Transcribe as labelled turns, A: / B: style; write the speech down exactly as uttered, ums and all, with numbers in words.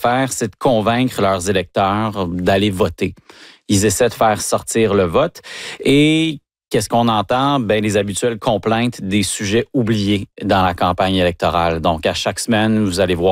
A: faire, c'est de convaincre leurs électeurs d'aller voter. Ils essaient de faire sortir le vote et qu'est-ce qu'on entend? Ben, les habituelles complaintes des sujets oubliés dans la campagne électorale. Donc, à chaque semaine, vous allez voir